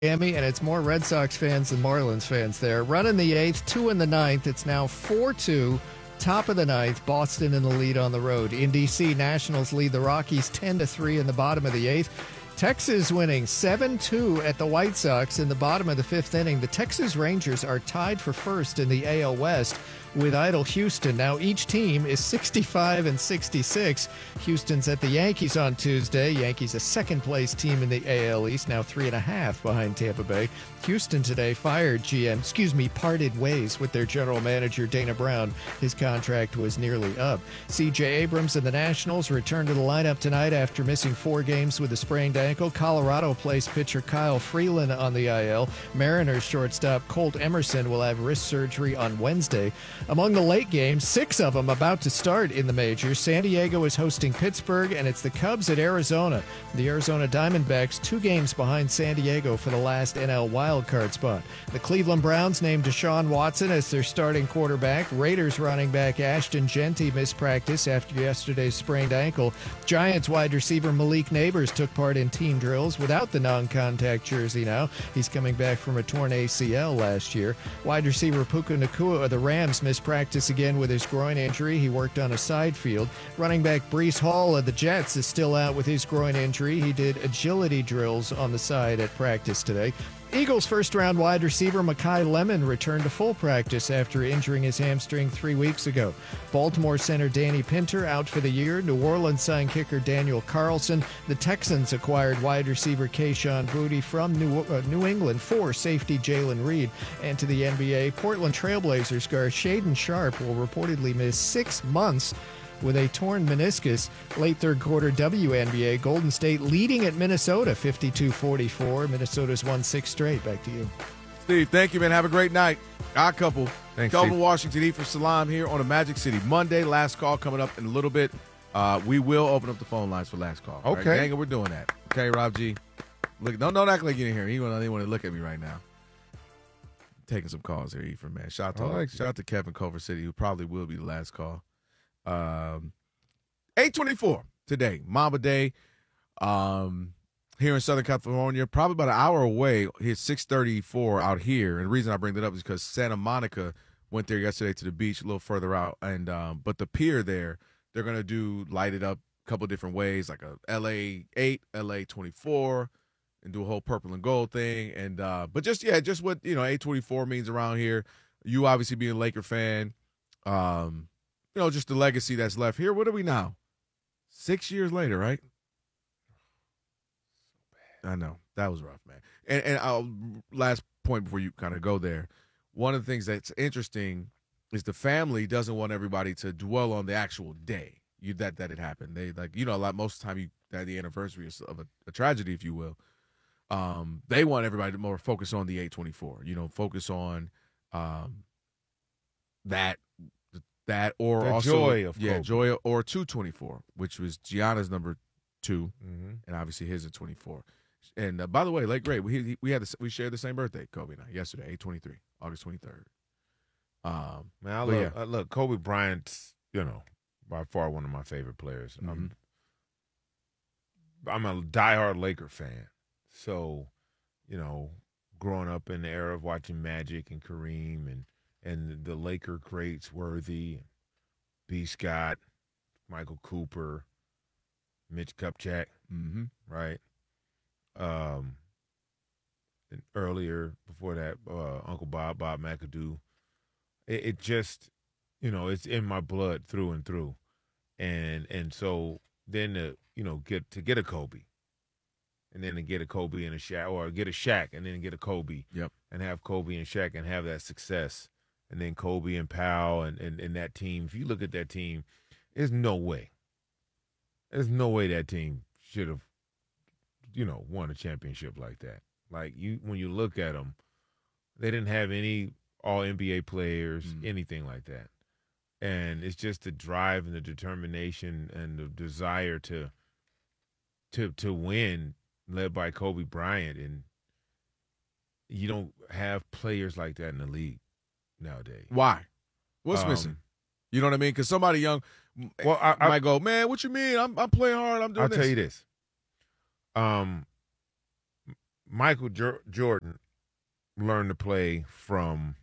Miami, and it's more Red Sox fans than Marlins fans there. Run in the eighth, 2 in the ninth. It's now 4-2. Top of the ninth, Boston in the lead on the road. In D.C., Nationals lead the Rockies 10-3 in the bottom of the eighth. Texas winning 7-2 at the White Sox in the bottom of the fifth inning. The Texas Rangers are tied for first in the AL West with idle Houston. Now each team is 65 and 66. Houston's at the Yankees on Tuesday. Yankees a second-place team in the AL East, now 3.5 behind Tampa Bay. Houston today parted ways with their general manager, Dana Brown. His contract was nearly up. C.J. Abrams and the Nationals return to the lineup tonight after missing 4 games with a sprained ankle. Colorado placed pitcher Kyle Freeland on the IL. Mariners shortstop Colt Emerson will have wrist surgery on Wednesday. Among the late games, 6 of them about to start in the majors. San Diego is hosting Pittsburgh, and it's the Cubs at Arizona. The Arizona Diamondbacks 2 games behind San Diego for the last NL wildcard spot. The Cleveland Browns named Deshaun Watson as their starting quarterback. Raiders running back Ashton Genty missed practice after yesterday's sprained ankle. Giants wide receiver Malik Neighbors took part in team drills without the non-contact jersey now. He's coming back from a torn ACL last year. Wide receiver Puka Nacua of the Rams missed practice again with his groin injury. He worked on a side field. Running back Breece Hall of the Jets is still out with his groin injury. He did agility drills on the side at practice today. Eagles first-round wide receiver Mekhi Lemon returned to full practice after injuring his hamstring 3 weeks ago. Baltimore center Danny Pinter out for the year. New Orleans signed kicker Daniel Carlson. The Texans acquired wide receiver Kayshon Boutte from New England for safety Jalen Reed. And to the NBA, Portland Trailblazers guard Shaedon Sharpe will reportedly miss 6 months with a torn meniscus. Late third quarter WNBA, Golden State leading at Minnesota 52-44. Minnesota's won 6 straight. Back to you. Steve, thank you, man. Have a great night. Our couple. Thanks, Kelvin Steve. Washington, Ephraim Salam here on a Magic City Monday. Last call coming up in a little bit. We will open up the phone lines for last call. Okay. Right? Dang it, we're doing that. Okay, Rob G. Look, don't act like you didn't hear me. He didn't want to look at me right now. Taking some calls here, Ephraim, man. Shout out to Kevin Culver City, who probably will be the last call. 8:24 today, Mamba Day, here in Southern California, probably about an hour away. It's 6:34 out here, and the reason I bring that up is because Santa Monica went there yesterday to the beach, a little further out, and but the pier there, they're gonna light it up a couple different ways, like a LA 8, LA 24, and do a whole purple and gold thing, and but just what 824 means around here. You obviously being a Laker fan. Just the legacy that's left here. What are we now? 6 years later, right? I know. That was rough, man. And last point before you kind of go there. One of the things that's interesting is the family doesn't want everybody to dwell on the actual day that it happened. They most of the time the anniversary of a tragedy, if you will. They want everybody to more focus on the 824. Focus on that or the also joy of Kobe. joy or 224, which was Gianna's number 2, and obviously his at 24. And by the way, late great, we shared the same birthday, Kobe and I, yesterday, 8/23, August 23rd. Man, I look Kobe Bryant's by far one of my favorite players. Mm-hmm. I'm a diehard Laker fan, so growing up in the era of watching Magic and Kareem and the Laker greats, Worthy, B. Scott, Michael Cooper, Mitch Kupchak, right? And earlier, before that, Uncle Bob McAdoo. It just, it's in my blood through and through. And so then get a Kobe. And then to get a Kobe and a Shaq, or get a Shaq and then get a Kobe. Yep. And have Kobe and Shaq and have that success. And then Kobe and Powell and that team. If you look at that team, there's no way. There's no way that team should have, won a championship like that. Like, when you look at them, they didn't have any all-NBA players, anything like that. And it's just the drive and the determination and the desire to win, led by Kobe Bryant. And you don't have players like that in the league nowadays. Why? What's missing? You know what I mean? Because somebody young I might go, man, what you mean? I'm playing hard. I'm doing this. I'll tell you this. Michael Jordan learned to play from,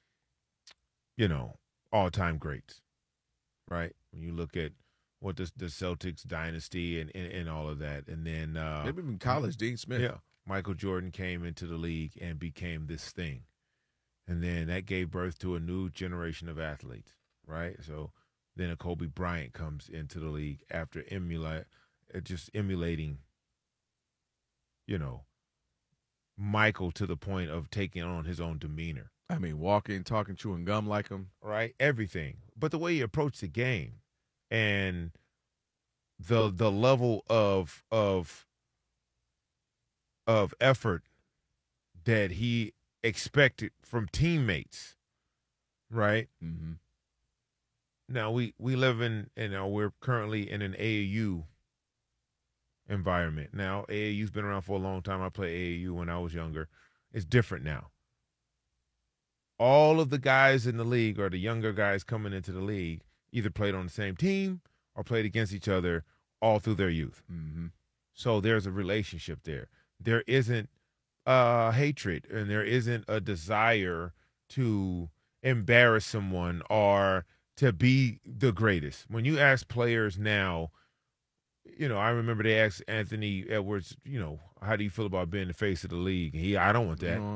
all-time greats, right? When you look at what the Celtics dynasty and all of that. And then Maybe even college, Dean Smith. yeah, Michael Jordan came into the league and became this thing. And then that gave birth to a new generation of athletes, right? So then a Kobe Bryant comes into the league after emulating, Michael to the point of taking on his own demeanor. I mean, walking, talking, chewing gum like him. Right? Everything. But the way he approached the game and the level of effort that he expected from teammates, right? Mm-hmm. Now we live we're currently in an AAU environment. Now AAU's been around for a long time. I played AAU when I was younger. It's different now. All of the guys in the league, or the younger guys coming into the league, either played on the same team or played against each other all through their youth. Mm-hmm. So there's a relationship there. There isn't hatred, and there isn't a desire to embarrass someone or to be the greatest. When you ask players now, I remember they asked Anthony Edwards, how do you feel about being the face of the league? I don't want that.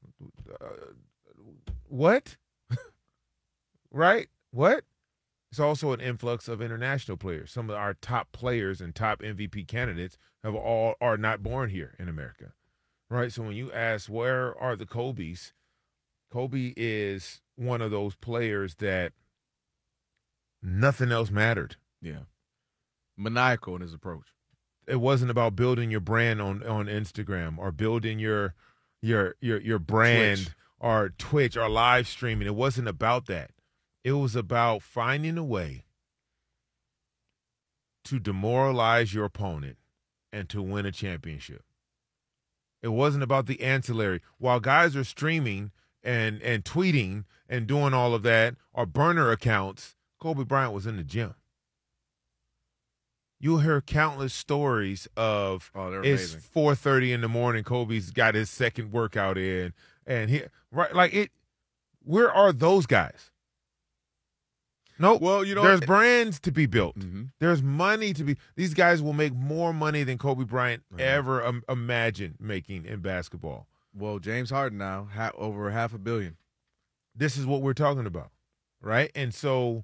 What? Right? What? It's also an influx of international players. Some of our top players and top MVP candidates are not born here in America. Right? So when you ask where are the Kobes, Kobe is one of those players that nothing else mattered. Yeah. Maniacal in his approach. It wasn't about building your brand on Instagram or building your brand Twitch. or Twitch or live streaming. It wasn't about that. It was about finding a way to demoralize your opponent and to win a championship. It wasn't about the ancillary. While guys are streaming and tweeting and doing all of that, or burner accounts, Kobe Bryant was in the gym. You'll hear countless stories of they're it's amazing. 4:30 in the morning. Kobe's got his second workout in, and where are those guys? Nope. Well, there's brands to be built. Mm-hmm. There's money to be. These guys will make more money than Kobe Bryant Right. ever imagined making in basketball. Well, James Harden now over $500 million. This is what we're talking about, right? And so,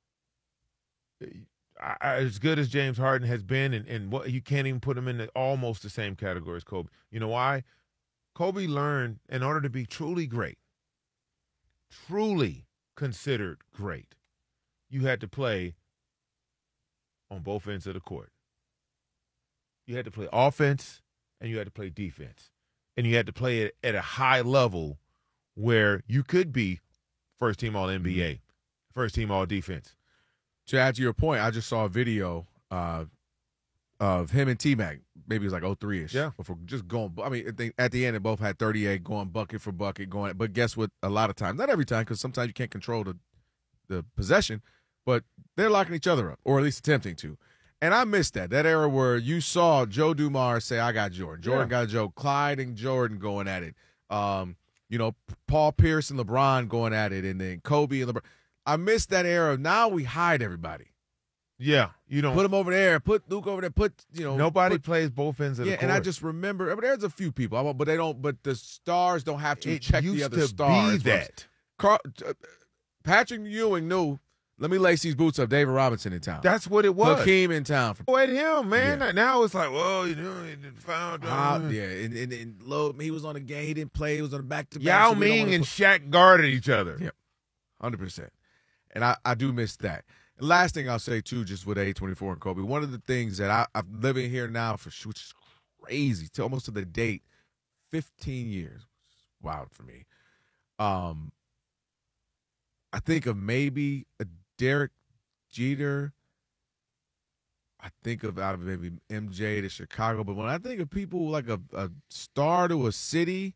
as good as James Harden has been, and what you can't even put him in almost the same category as Kobe. You know why? Kobe learned, in order to be truly great, truly considered great, you had to play on both ends of the court. You had to play offense and you had to play defense. And you had to play it at a high level where you could be first team all NBA, first team all defense. To add to your point, I just saw a video of him and T-Mac. Maybe it was like 03-ish. Yeah. Before just going. I mean, at the end, they both had 38 going bucket for bucket going. But guess what? A lot of times, not every time, because sometimes you can't control the possession, but they're locking each other up, or at least attempting to. And I missed that era where you saw Joe Dumars say, I got Jordan. Jordan got Joe. Clyde and Jordan going at it. Paul Pierce and LeBron going at it, and then Kobe and LeBron. I missed that era. Now we hide everybody. Yeah, you don't put him over there, put Luke over there, nobody plays both ends of the court. And I just remember, there's a few people, but they don't. But the stars don't have to check the other stars. Be that. Patrick Ewing knew. Let me lace these boots up. David Robinson in town. That's what it was. Hakeem in town. At him, man. Yeah. Now it's like, well, he found out. Yeah, and Low, he was on the game. He didn't play. He was on the back-to-back. Yao Ming and Shaq guarded each other. Yep, 100%. And I do miss that. And last thing I'll say, too, just with A24 and Kobe, one of the things that I'm living here now for, which is crazy, almost to the date, 15 years. Wild for me. I think of maybe a Derek Jeter. I think of out of maybe MJ to Chicago. But when I think of people like a star to a city,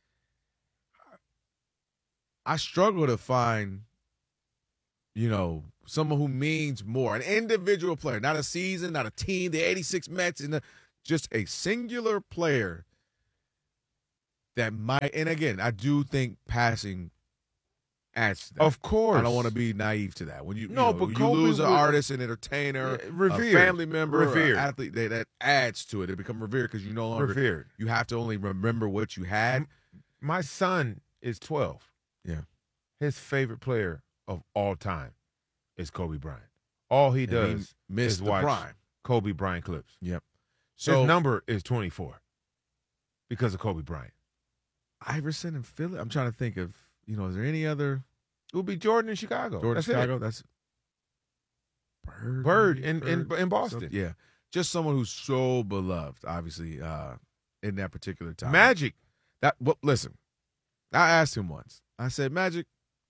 I struggle to find, someone who means more. An individual player, not a season, not a team, the 86 Mets, just a singular player that might, and again, I do think passing adds to that. Of course. I don't want to be naive to that. When you No, but but you Kobe lose an would- artist, an entertainer, revered. a family member, Revered. an athlete, that adds to it. It become revered because you no longer Revered. you have to only remember what you had. My son is 12. Yeah. His favorite player of all time is Kobe Bryant. All he And does missed is the watch prime. Kobe Bryant clips. Yep. So So his number is 24 because of Kobe Bryant. Iverson and Philly. I'm trying to think of, is there any other It would be Jordan in Chicago. Jordan That's Chicago? It. That's Bird maybe? in Boston. So, yeah. Just someone who's so beloved, obviously, in that particular time. Magic. Listen, I asked him once. I said, Magic,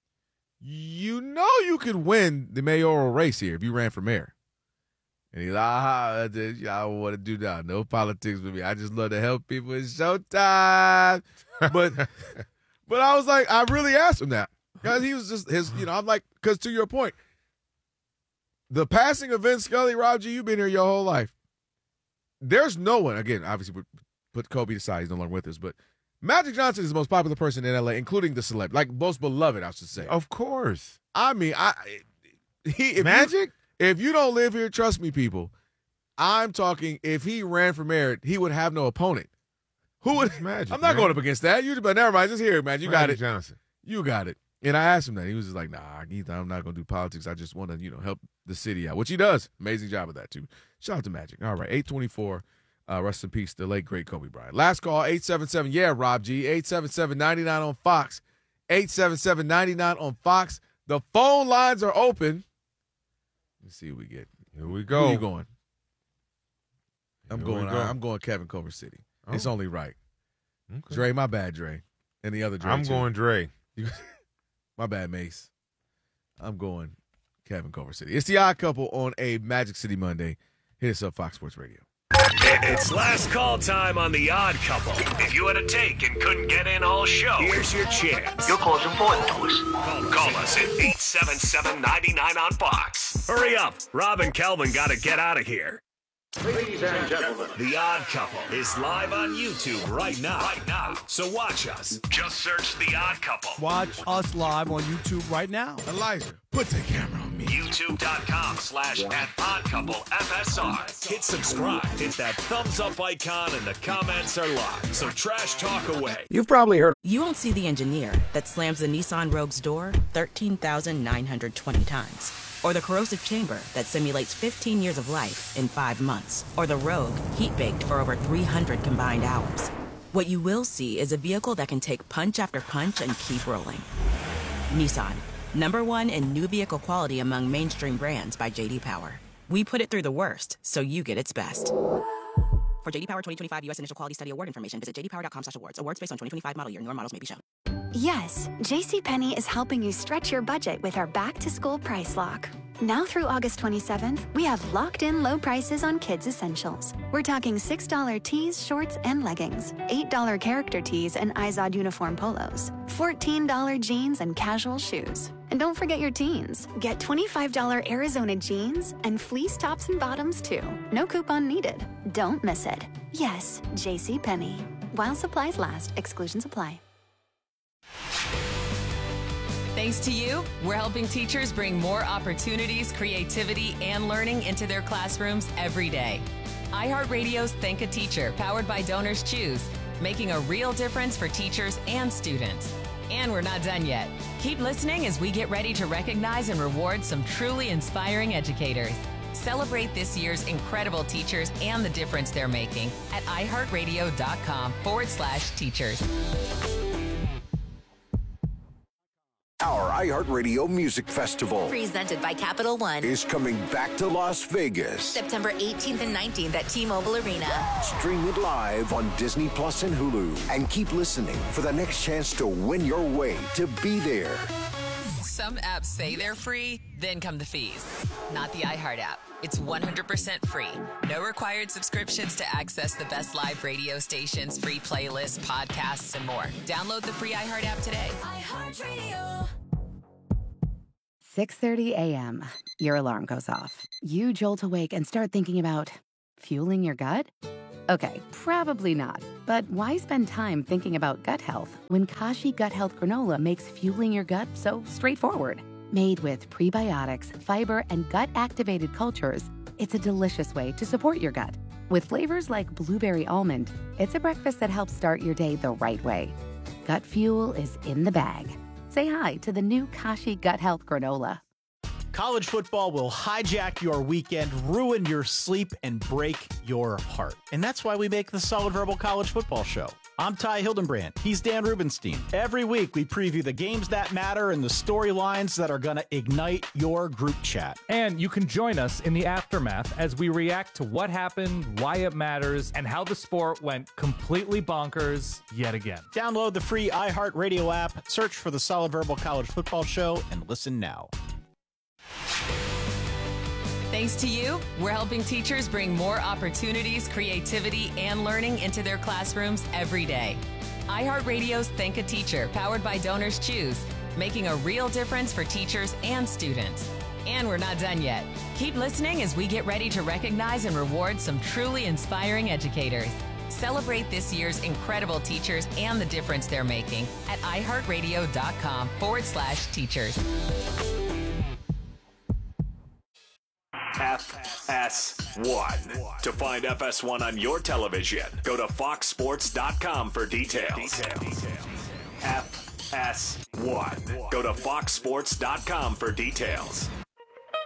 you could win the mayoral race here if you ran for mayor. And he's like, I don't want to do that. No politics with me. I just love to help people. It's showtime. But I was like, I really asked him that. Because he was just I'm like, because to your point, the passing of Vince Scully, Rob G, you've been here your whole life. There's no one, again, obviously, put Kobe aside, he's no longer with us, but Magic Johnson is the most popular person in LA, including the celeb, like most beloved, I should say. Of course. I mean, Magic? If you don't live here, trust me, people, I'm talking, if he ran for mayor, he would have no opponent. Who would? Magic, I'm not man. going up against that. But never mind, just hear it, man. You got Magic it. Johnson. You got it. And I asked him that. He was just like, nah, I'm not going to do politics. I just want to, help the city out, which he does. Amazing job of that, too. Shout out to Magic. All right, 824. Rest in peace, the late, great Kobe Bryant. Last call, 877. Yeah, Rob G. 877-99 on Fox. 877-99 on Fox. The phone lines are open. Let's see what we get. Here we Who go. are you going? I'm Here we go. I'm going Kevin Culver City. Oh. It's only right. Okay. Dre, my bad, Dre. And the other Dre, I'm too. going Dre. My bad, Mace. I'm going Kevin Culver City. It's the Odd Couple on a Magic City Monday. Hit us up, Fox Sports Radio. It's last call time on The Odd Couple. If you had a take and couldn't get in all show, here's your chance. Your call's important to us. Call us at 877-99 on Fox. Hurry up. Rob and Kelvin got to get out of here. Ladies and gentlemen, The Odd Couple is live on YouTube right now. So watch us. Just search The Odd Couple. Watch us live on YouTube right now. Elijah, put the camera on me. YouTube.com/@oddcouplefsr. Hit subscribe. Hit that thumbs up icon and the comments are live. So trash talk away. you've probably heard. You won't see the engineer that slams the Nissan Rogue's door 13,920 times. Or the corrosive chamber that simulates 15 years of life in 5 months. Or the Rogue heat-baked for over 300 combined hours. What you will see is a vehicle that can take punch after punch and keep rolling. Nissan, #1 in new vehicle quality among mainstream brands by J.D. Power. We put it through the worst, so you get its best. For J.D. Power 2025 U.S. Initial Quality Study Award information, visit jdpower.com/awards. Awards based on 2025 model year. Newer models may be shown. Yes, JCPenney is helping you stretch your budget with our back-to-school price lock. Now through August 27th, we have locked-in low prices on kids' essentials. We're talking $6 tees, shorts, and leggings, $8 character tees and Izod uniform polos, $14 jeans and casual shoes. And don't forget your teens. Get $25 Arizona jeans and fleece tops and bottoms, too. No coupon needed. Don't miss it. Yes, JCPenney. While supplies last, exclusions apply. Thanks to you, we're helping teachers bring more opportunities, creativity, and learning into their classrooms every day. iHeartRadio's Think a Teacher, powered by Donors Choose, making a real difference for teachers and students. And we're not done yet. Keep listening as we get ready to recognize and reward some truly inspiring educators. Celebrate this year's incredible teachers and the difference they're making at iHeartRadio.com/teachers. Our iHeartRadio Music Festival Presented by Capital One. is coming back to Las Vegas. September 18th and 19th at T-Mobile Arena. Stream it live on Disney Plus and Hulu. And keep listening for the next chance to win your way to be there. Some apps say they're free, then come the fees. Not the iHeart app. It's 100% free. No required subscriptions to access the best live radio stations, free playlists, podcasts, and more. Download the free iHeart app today. iHeartRadio. 6:30 a.m. Your alarm goes off. You jolt awake and start thinking about fueling your gut? Okay, probably not. But why spend time thinking about gut health when Kashi Gut Health Granola makes fueling your gut so straightforward? Made with prebiotics, fiber, and gut-activated cultures, it's a delicious way to support your gut. With flavors like blueberry almond, it's a breakfast that helps start your day the right way. Gut fuel is in the bag. Say hi to the new Kashi Gut Health Granola. College football will hijack your weekend, ruin your sleep, and break your heart. And that's why we make the Solid Verbal College Football Show. I'm Ty Hildenbrand. He's Dan Rubenstein. Every week, we preview the games that matter and the storylines that are going to ignite your group chat. And you can join us in the aftermath as we react to what happened, why it matters, and how the sport went completely bonkers yet again. Download the free iHeartRadio app, search for the Solid Verbal College Football Show, and listen now. Thanks to you, we're helping teachers bring more opportunities, creativity, and learning into their classrooms every day. iHeartRadio's Think a Teacher, powered by Donors Choose, making a real difference for teachers and students. And we're not done yet. Keep listening as we get ready to recognize and reward some truly inspiring educators. Celebrate this year's incredible teachers and the difference they're making at iHeartRadio.com/teachers. FS1. To find FS1 on your television, go to foxsports.com for details. FS1. Go to foxsports.com for details.